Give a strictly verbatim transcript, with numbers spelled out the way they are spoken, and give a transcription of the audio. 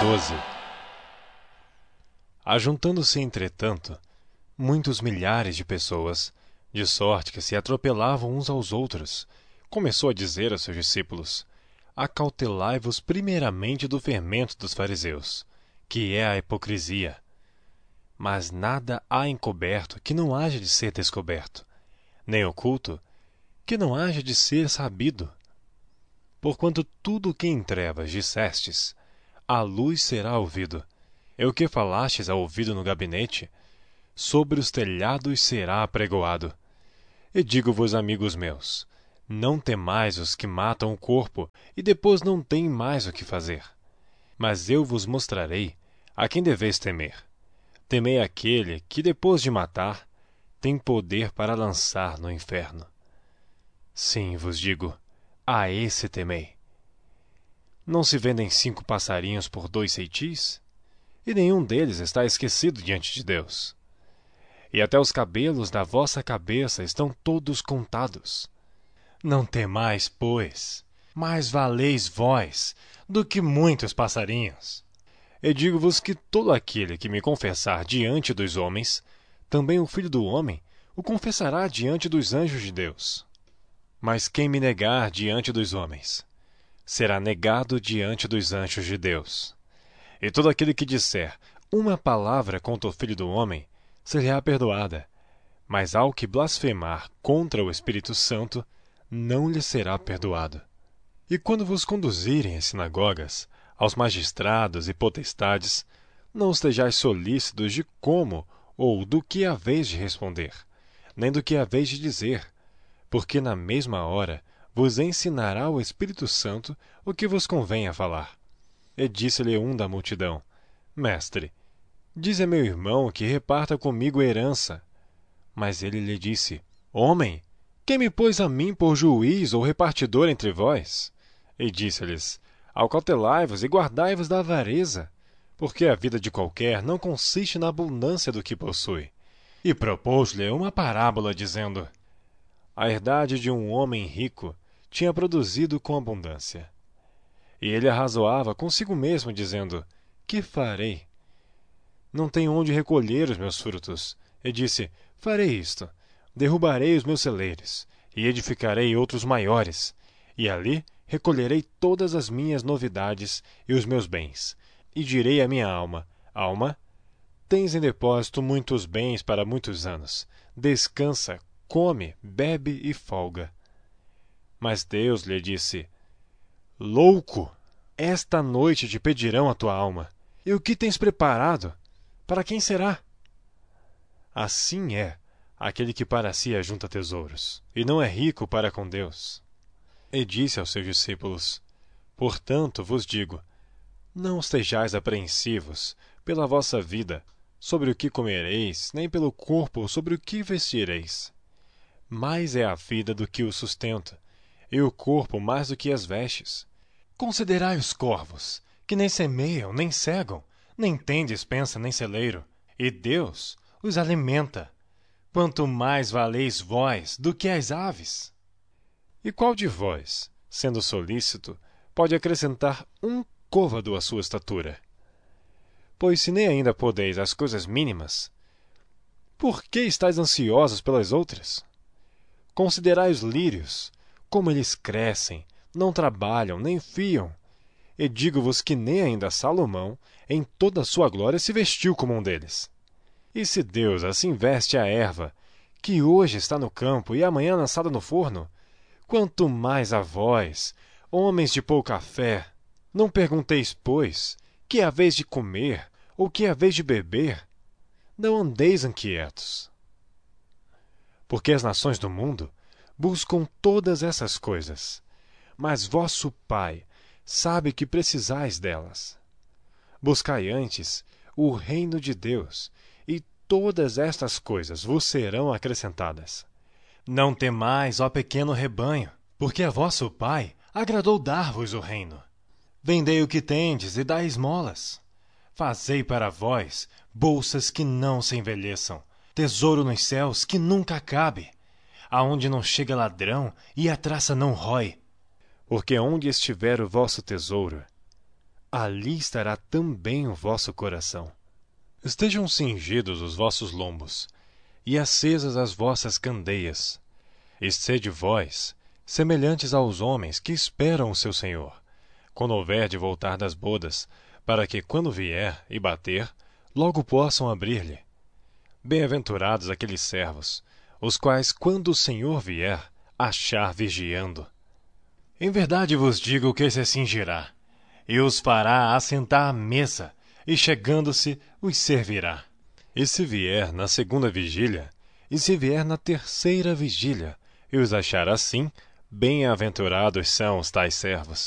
doze. Ajuntando-se, entretanto, muitos milhares de pessoas, de sorte que se atropelavam uns aos outros, começou a dizer aos seus discípulos: acautelai-vos primeiramente do fermento dos fariseus, que é a hipocrisia. Mas nada há encoberto que não haja de ser descoberto, nem oculto que não haja de ser sabido. Porquanto tudo o que em trevas dissestes, à luz será ouvido, e o que falastes ao ouvido no gabinete, sobre os telhados será apregoado. E digo-vos, amigos meus, não temais os que matam o corpo e depois não têm mais o que fazer. Mas eu vos mostrarei a quem deveis temer. Temei aquele que, depois de matar, tem poder para lançar no inferno. Sim, vos digo, a esse temei. Não se vendem cinco passarinhos por dois ceitis? E nenhum deles está esquecido diante de Deus. E até os cabelos da vossa cabeça estão todos contados. Não temais, pois, mais valeis vós do que muitos passarinhos. E digo-vos que todo aquele que me confessar diante dos homens, também o Filho do Homem o confessará diante dos anjos de Deus. Mas quem me negar diante dos homens, será negado diante dos anjos de Deus. E todo aquele que disser uma palavra contra o Filho do Homem, será perdoada. Mas ao que blasfemar contra o Espírito Santo, não lhe será perdoado. E quando vos conduzirem às sinagogas, aos magistrados e potestades, não estejais solícitos de como ou do que haveis de responder, nem do que haveis de dizer, porque na mesma hora vos ensinará o Espírito Santo o que vos convém a falar. E disse-lhe um da multidão: Mestre, dize a meu irmão que reparta comigo a herança. Mas ele lhe disse: Homem, quem me pôs a mim por juiz ou repartidor entre vós? E disse-lhes: Acautelai-vos e guardai-vos da avareza, porque a vida de qualquer não consiste na abundância do que possui. E propôs-lhe uma parábola, dizendo: A herdade de um homem rico tinha produzido com abundância. E ele arrazoava consigo mesmo, dizendo: Que farei? Não tenho onde recolher os meus frutos. E disse: Farei isto: derrubarei os meus celeiros, e edificarei outros maiores, e ali recolherei todas as minhas novidades e os meus bens. E direi à minha alma: Alma, tens em depósito muitos bens para muitos anos. Descansa, come, bebe e folga. Mas Deus lhe disse: Louco, esta noite te pedirão a tua alma. E o que tens preparado? Para quem será? Assim é aquele que para si ajunta tesouros, e não é rico para com Deus. E disse aos seus discípulos: Portanto vos digo, não estejais apreensivos pela vossa vida, sobre o que comereis, nem pelo corpo sobre o que vestireis. Mais é a vida do que o sustento, e o corpo mais do que as vestes. Considerai os corvos, que nem semeiam, nem cegam, nem têm despensa, nem celeiro, e Deus os alimenta. Quanto mais valeis vós do que as aves? E qual de vós, sendo solícito, pode acrescentar um côvado à sua estatura? Pois se nem ainda podeis as coisas mínimas, por que estáis ansiosos pelas outras? Considerai os lírios, como eles crescem, não trabalham, nem fiam. E digo-vos que nem ainda Salomão, em toda a sua glória, se vestiu como um deles. E se Deus assim veste a erva, que hoje está no campo e amanhã lançada no forno, quanto mais a vós, homens de pouca fé. Não pergunteis, pois, que haveis de comer, ou que haveis de beber? Não andeis inquietos. Porque as nações do mundo buscam todas essas coisas, mas vosso Pai sabe que precisais delas. Buscai antes o reino de Deus, e todas estas coisas vos serão acrescentadas. Não temais, ó pequeno rebanho, porque a vosso Pai agradou dar-vos o reino. Vendei o que tendes e dai esmolas. Fazei para vós bolsas que não se envelheçam, tesouro nos céus que nunca acabe, aonde não chega ladrão e a traça não rói. Porque onde estiver o vosso tesouro, ali estará também o vosso coração. Estejam cingidos os vossos lombos, e acesas as vossas candeias. E sede vós, semelhantes aos homens que esperam o seu Senhor, quando houver de voltar das bodas, para que, quando vier e bater, logo possam abrir-lhe. Bem-aventurados aqueles servos, os quais, quando o Senhor vier, achar vigiando. Em verdade vos digo que se cingirá, e os fará assentar à mesa, e chegando-se, os servirá. E se vier na segunda vigília, e se vier na terceira vigília, e os achar assim, bem-aventurados são os tais servos.